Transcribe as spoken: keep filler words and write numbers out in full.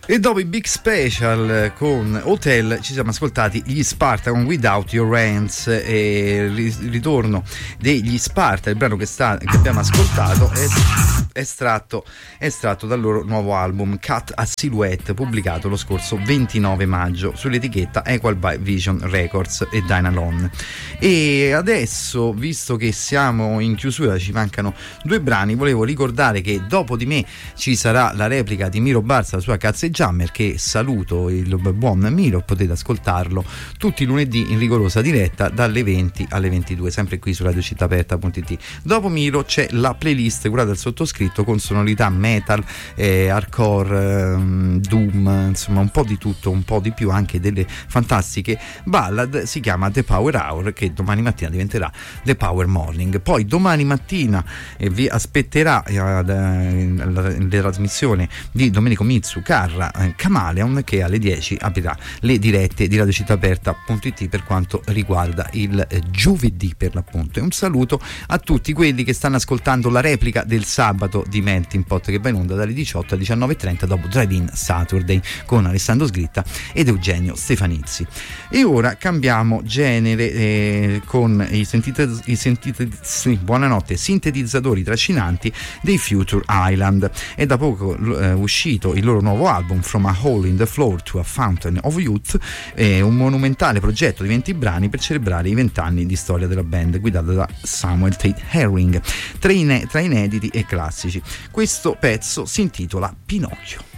E dopo i big special con Hotel ci siamo ascoltati gli Sparta con Without Your Hands, e il ritorno degli Sparta, il brano che, sta, che abbiamo ascoltato è estratto, estratto dal loro nuovo album Cut a Silhouette, pubblicato lo scorso ventinove maggio sull'etichetta Equal by Vision Records e Dynalon. E adesso, visto che siamo in chiusura, ci mancano due brani, volevo ricordare che dopo di me ci sarà la replica di Miro Barza, la sua Cazze Jammer, che saluto, il buon Miro, potete ascoltarlo tutti i lunedì in rigorosa diretta dalle venti alle ventidue, sempre qui su radio città aperta punto it. Dopo Miro c'è la playlist curata dal sottoscritto con sonorità metal, eh, hardcore, eh, doom, insomma un po' di tutto, un po' di più, anche delle fantastiche ballad. Si chiama The Power Hour, che domani mattina diventerà The Power Morning. Poi domani mattina eh, vi aspetterà eh, la, la, la trasmissione di Domenico Mizzu Carra Camaleon, che alle dieci aprirà le dirette di radio città aperta punto it per quanto riguarda il eh, giovedì per l'appunto. E un saluto a tutti quelli che stanno ascoltando la replica del sabato di Melting Pot, che va in onda dalle diciotto alle diciannove e trenta dopo Drive-In Saturday con Alessandro Sgritta ed Eugenio Stefanizzi. E ora cambiamo genere eh, con i, sentite, i sentite, sì, buonanotte, sintetizzatori trascinanti dei Future Island. È da poco eh, uscito il loro nuovo album From a Hole in the Floor to a Fountain of Youth, è un monumentale progetto di venti brani per celebrare i vent'anni di storia della band, guidata da Samuel Tate Herring, tra, ine- tra inediti e classici. Questo pezzo si intitola Pinocchio.